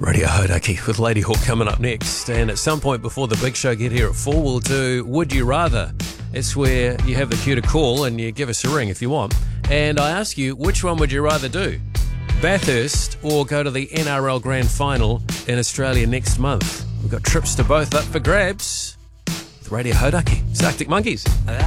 Radio Hodaki with Lady Hawk coming up next. And at some point before the big show get here at 4, we'll do Would You Rather. It's where you have the cue to call and you give us a ring if you want. And I ask you, which one would you rather do? Bathurst or go to the NRL Grand Final in Australia next month? We've got trips to both up for grabs with Radio Hodaki. It's Arctic Monkeys.